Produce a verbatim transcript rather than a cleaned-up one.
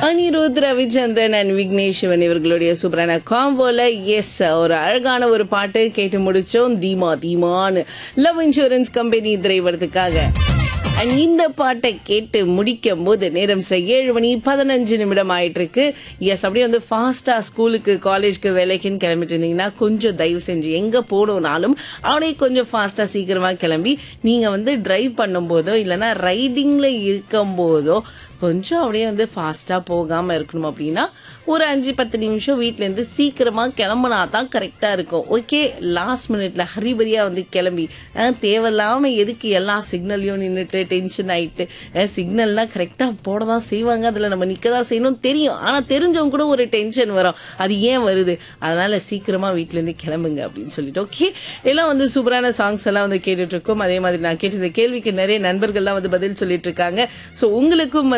Anirudh Ravichandran and Vignesh Sivan இவர்களுடைய சூப்பரான காம்போல S ஒரு அழகான ஒரு பாட்டு கேட்டு முடிச்சோம். தீமா தீமான்னு லவ் இன்சூரன்ஸ் கம்பெனி திரைப்படத்துக்காக. அண்ட் இந்த பாட்டை கேட்டு முடிக்கும் போது நேரம் சில ஏழு மணி பதினஞ்சு நிமிடம் ஆயிட்டு இருக்கு. எஸ் அப்படியே வந்து ஃபாஸ்டா ஸ்கூலுக்கு காலேஜ்க்கு வேலைக்குன்னு கிளம்பிட்டு இருந்தீங்கன்னா கொஞ்சம் தயவு செஞ்சு எங்க போகணும்னாலும் அப்படியே கொஞ்சம் ஃபாஸ்டா சீக்கிரமா கிளம்பி நீங்க வந்து டிரைவ் பண்ணும் போதோ இல்லைன்னா ரைடிங்ல இருக்கும் போதோ கொஞ்சம் அப்படியே வந்து ஃபாஸ்டா போகாம இருக்கணும். அப்படின்னா ஒரு அஞ்சு பத்து நிமிஷம் வீட்ல இருந்து சீக்கிரமா கிளம்புனா தான் கரெக்டா இருக்கும். ஓகே, லாஸ்ட் மினிட்ல ஹரிபரியா வந்து கிளம்பி தேவையில்லாம எதுக்கு எல்லா சிக்னல்லையும் நின்றுட்டு டென்ஷன் ஆயிட்டு, சிக்னல்லாம் கரெக்டா போடதான் செய்வாங்க, அதுல நம்ம நிக்கதான் செய்யணும் தெரியும், ஆனா தெரிஞ்சவங்க கூட ஒரு டென்ஷன் வரும். அது ஏன் வருது? அதனால சீக்கிரமா வீட்ல இருந்து கிளம்புங்க அப்படின்னு சொல்லிட்டு ஓகே எல்லாம் வந்து சூப்பரான சாங்ஸ் எல்லாம் வந்து கேட்டுட்டு இருக்கோம். அதே மாதிரி நான் கேட்ட கேள்விக்கு நிறைய நண்பர்கள்லாம் வந்து பதில் சொல்லிட்டு இருக்காங்க. ஸோ உங்களுக்கும்